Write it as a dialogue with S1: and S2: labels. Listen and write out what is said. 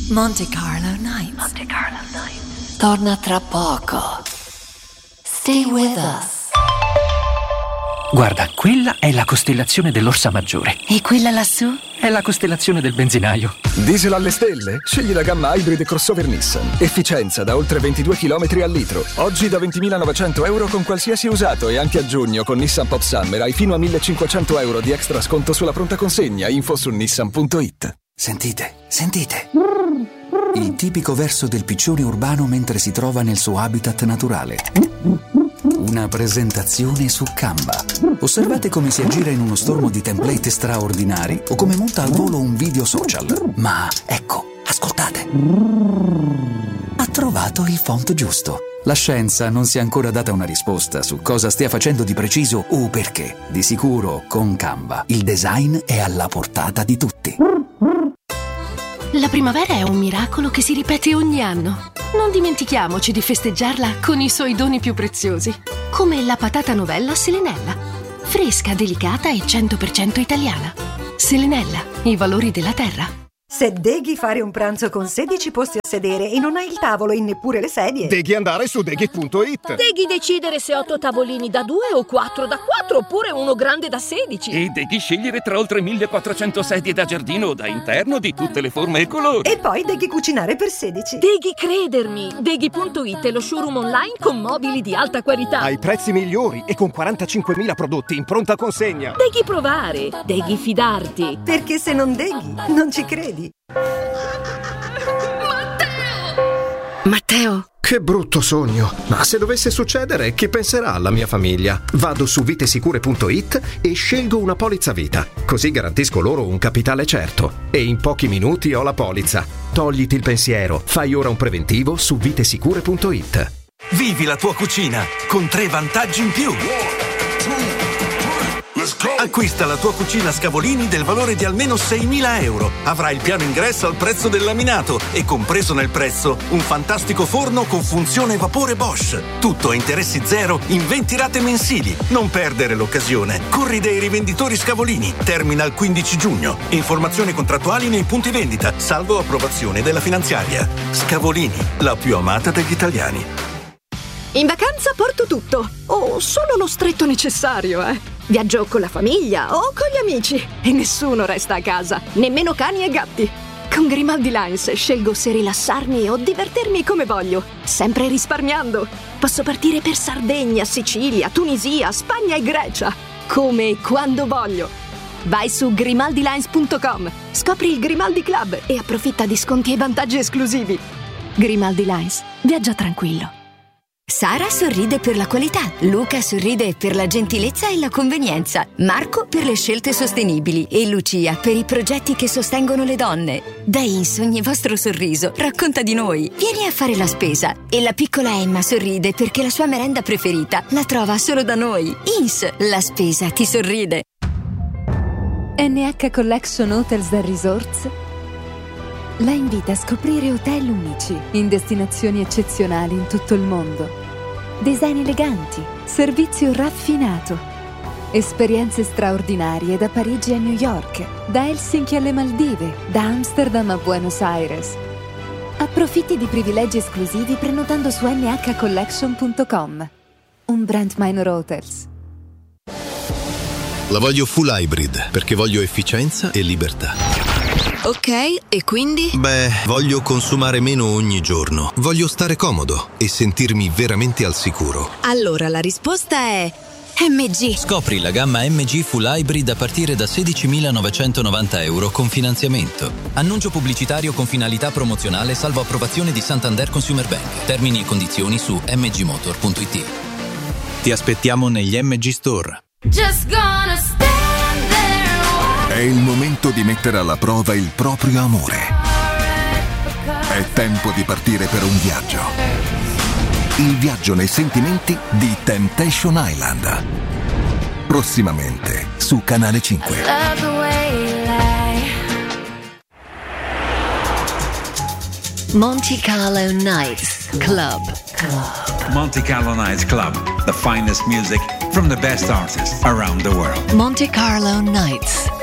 S1: Monte Carlo Nights. Torna tra poco. Stay with us.
S2: Guarda, quella è la costellazione dell'Orsa Maggiore.
S1: E quella lassù?
S2: È la costellazione del benzinaio.
S3: Diesel alle stelle? Scegli la gamma hybrid crossover Nissan. Efficienza da oltre 22 km al litro. Oggi da 20.900 euro con qualsiasi usato e anche a giugno con Nissan Pop Summer hai fino a 1.500 euro di extra sconto sulla pronta consegna. Info su nissan.it.
S4: Sentite. Il tipico verso del piccione urbano mentre si trova nel suo habitat naturale. Una presentazione su Canva. Osservate come si aggira in uno stormo di template straordinari o come monta al volo un video social. Ma ecco, ascoltate. Ha trovato il font giusto. La scienza non si è ancora data una risposta su cosa stia facendo di preciso o perché. Di sicuro, con Canva, il design è alla portata di tutti.
S5: La primavera è un miracolo che si ripete ogni anno. Non dimentichiamoci di festeggiarla con i suoi doni più preziosi, come la patata novella Selenella. Fresca, delicata e 100% italiana. Selenella, i valori della terra.
S6: Se deghi fare un pranzo con 16 posti a sedere e non hai il tavolo e neppure le sedie,
S7: Deghi andare su deghi.it.
S8: Deghi decidere se 8 tavolini da 2 o 4 da 4 oppure uno grande da 16.
S9: E deghi scegliere tra oltre 1400 sedie da giardino o da interno di tutte le forme e colori.
S6: e poi deghi cucinare per 16.
S8: Deghi credermi. Deghi.it è lo showroom online con mobili di alta qualità.
S7: Ai prezzi migliori e con 45.000 prodotti in pronta consegna.
S8: Deghi provare. Deghi fidarti.
S6: Perché se non deghi, non ci credi.
S5: Matteo!
S10: Che brutto sogno. Ma se dovesse succedere, chi penserà alla mia famiglia? Vado su vitesicure.it e scelgo una polizza vita. Così garantisco loro un capitale certo. E in pochi minuti ho la polizza. Togliti il pensiero. Fai ora un preventivo su vitesicure.it.
S11: Vivi la tua cucina con 3 vantaggi in più. Acquista la tua cucina Scavolini del valore di almeno 6.000 euro. Avrai il piano ingresso al prezzo del laminato e compreso nel prezzo un fantastico forno con funzione vapore Bosch. Tutto a interessi zero in 20 rate mensili. Non perdere l'occasione. Corri dai rivenditori Scavolini. Termina il 15 giugno. Informazioni contrattuali nei punti vendita, salvo approvazione della finanziaria. Scavolini, la più amata degli italiani.
S8: In vacanza porto tutto. Oh, solo lo stretto necessario, Viaggio con la famiglia o con gli amici e nessuno resta a casa, nemmeno cani e gatti. Con Grimaldi Lines scelgo se rilassarmi o divertirmi come voglio, sempre risparmiando. Posso partire per Sardegna, Sicilia, Tunisia, Spagna e Grecia, come e quando voglio. Vai su grimaldilines.com, scopri il Grimaldi Club e approfitta di sconti e vantaggi esclusivi. Grimaldi Lines, viaggia tranquillo.
S12: Sara sorride per la qualità, Luca sorride per la gentilezza e la convenienza, Marco per le scelte sostenibili e Lucia per i progetti che sostengono le donne. Da Ins ogni vostro sorriso racconta di noi. Vieni a fare la spesa. E la piccola Emma sorride perché la sua merenda preferita la trova solo da noi. Ins, la spesa ti sorride.
S13: NH Collection Hotels & Resorts la invita a scoprire hotel unici in destinazioni eccezionali in tutto il mondo. Design eleganti, servizio raffinato, esperienze straordinarie da Parigi a New York, da Helsinki alle Maldive, da Amsterdam a Buenos Aires. Approfitti di privilegi esclusivi prenotando su nhcollection.com. Un brand Minor Hotels.
S14: La voglio full hybrid perché voglio efficienza e libertà.
S15: Ok, e quindi?
S14: Beh, voglio consumare meno ogni giorno. Voglio stare comodo e sentirmi veramente al sicuro.
S15: Allora la risposta è MG.
S16: Scopri la gamma MG Full Hybrid a partire da 16.990 euro con finanziamento. Annuncio pubblicitario con finalità promozionale salvo approvazione di Santander Consumer Bank. Termini e condizioni su mgmotor.it. Ti aspettiamo negli MG Store.
S17: Just gonna stand there.
S18: È il momento di mettere alla prova il proprio amore. È tempo di partire per un viaggio. Il viaggio nei sentimenti di Temptation Island. Prossimamente su Canale 5.
S1: Monte Carlo Nights Club.
S19: Monte Carlo Nights Club, the finest music from the best artists around the world.
S1: Monte Carlo Nights.